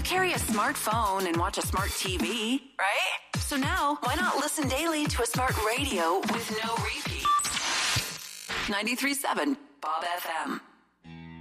carry a smartphone and watch a smart TV, right? So now, why not listen daily to a smart radio with no repeat? 93.7 Bob FM.